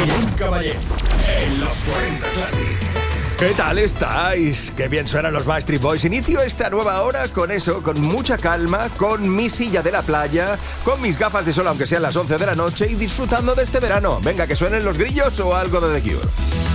Guillem Caballé, en los 40 Classic. ¿Qué tal estáis? Qué bien suenan los Backstreet Boys. Inicio esta nueva hora con eso, con mucha calma, con mi silla de la playa, con mis gafas de sol aunque sean las 11 de la noche y disfrutando de este verano. Venga, que suenen los grillos o algo de The Cure.